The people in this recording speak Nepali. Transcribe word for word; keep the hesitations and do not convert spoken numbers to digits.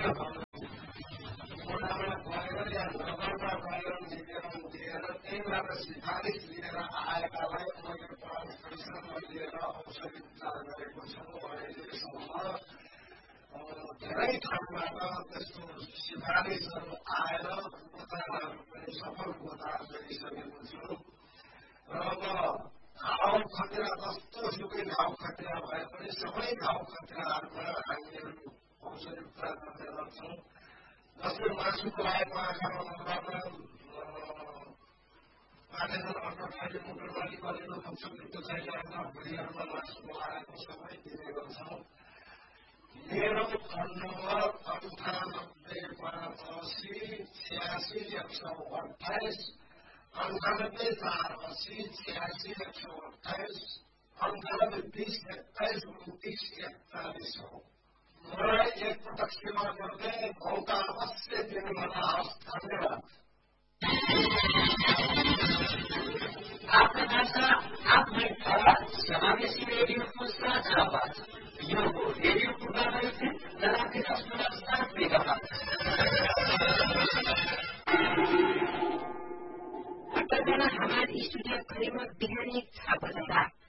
गएर या नगरमा गएर निवेदन दिएर त्यहीबाट सिफारिस लिएर आएकालाई मैले परिश्रममा लिएर औषधि उपचार गरेको छु। अहिलेसम्म धेरै ठाउँबाट त्यस्तो सिफारिसहरू आएर उपचारहरू पनि सफल उपचार गरिसकेको छु र अब घाउ खतरा जस्तो सुकै घाउ खतरा भए पनि सबै घाउ खतराहरूमा हामीहरू औषधि उपचार गर्ने गर्छौँ। जस्तै मासुको आएको आँखामा पाठेघर अन्डरखाली मुटुरबाली गरेको पक्षको चाहिएमा भुँडीहरूमा मासुको आएको सबै दिने गर्छौँ। मेरो फोन नम्बर अन्ठानब्बे पाँच असी छ्यासी एक सौ अठाइस अन्ठानब्बे चार असी छ्यासी एक सौ अठाइस अन्ठानब्बे बिस एक्काइस उन्तिस एकचालिस हो। मलाई एकपटक सेवा गर्दै मौका अवश्य दिनुभयो। हवस्, धन्यवाद। आपका भाषा आफ्नै कला समावेशी रेडियोको साझा आवाज यो रेडियोको बारेमा लडाकी दशमलव सात मेगाहर्ज हमारे स्टूडियो करीब बिहानी छह बजे